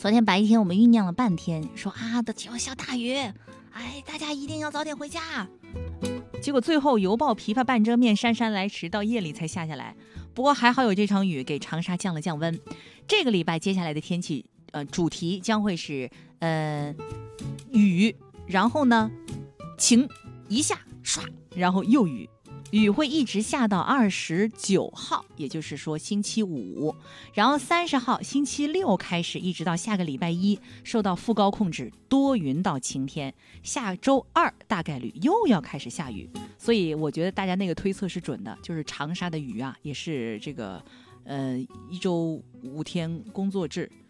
昨天白天我们酝酿了半天，说要下大雨，大家一定要早点回家。结果最后犹抱琵琶半遮面，姗姗来迟，到夜里才下下来。不过还好有这场雨，给长沙降了降温。这个礼拜接下来的天气，主题将会是雨，然后呢晴一下唰，然后又雨。雨会一直下到29号，也就是说星期五，然后30号星期六开始，一直到下个礼拜一，受到副高控制，多云到晴天。下周二大概率又要开始下雨，所以我觉得大家那个推测是准的，就是长沙的雨啊，也是这个1周5天工作制